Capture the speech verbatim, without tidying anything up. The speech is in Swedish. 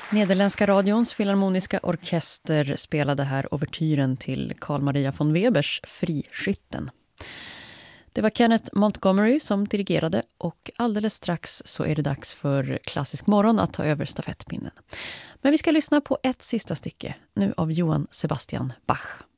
Nederländska radions filharmoniska orkester spelade här ouvertyren till Carl Maria von Webers Friskytten. Det var Kenneth Montgomery som dirigerade och alldeles strax så är det dags för Klassisk morgon att ta över stafettpinnen. Men vi ska lyssna på ett sista stycke, nu av Johann Sebastian Bach.